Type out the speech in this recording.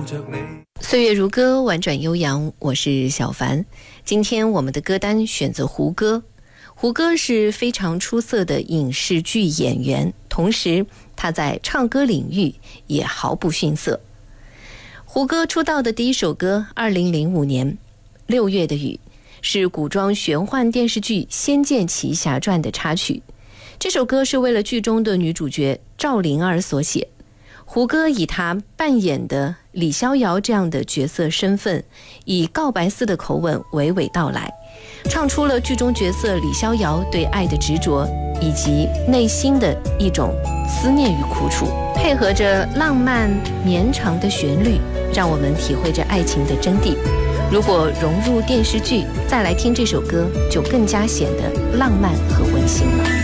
岁月如歌，婉转悠扬，我是小凡。今天我们的歌单选择胡歌。胡歌是非常出色的影视剧演员，同时他在唱歌领域也毫不逊色。胡歌出道的第一首歌2005年6月的雨，是古装玄幻电视剧《仙剑奇侠传》的插曲。这首歌是为了剧中的女主角赵灵儿所写。胡歌以他扮演的李逍遥这样的角色身份，以告白似的口吻娓娓道来，唱出了剧中角色李逍遥对爱的执着，以及内心的一种思念与苦楚，配合着浪漫绵长的旋律，让我们体会着爱情的真谛。如果融入电视剧，再来听这首歌，就更加显得浪漫和温馨了。